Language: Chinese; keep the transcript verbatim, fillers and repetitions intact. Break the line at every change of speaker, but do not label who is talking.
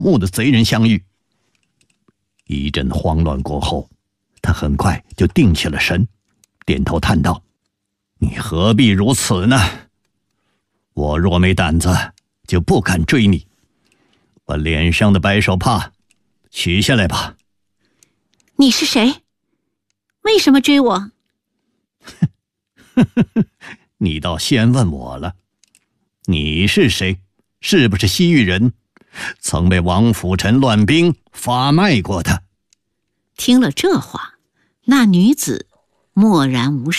目的贼人相遇。一阵慌乱过后，他很快就定起了神，点头叹道：你何必如此呢？我若没胆子，就不敢追你。把脸上的白手帕取下来吧。
你是谁？为什么追我？
你倒先问我了。你是谁？是不是西域人？曾被王辅臣乱兵发卖过的。
听了这话，那女子默然无声。